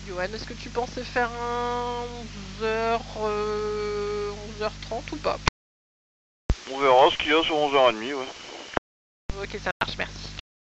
Johan, est-ce que tu pensais faire un 11h30 ou pas? On verra ce qu'il y a sur 11h30, ouais. Ok, ça marche, merci.